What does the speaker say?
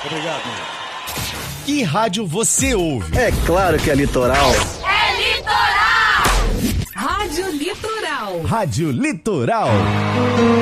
Obrigado. Que rádio você ouve? É claro que é Litoral. É Litoral! Rádio Litoral. Rádio Litoral.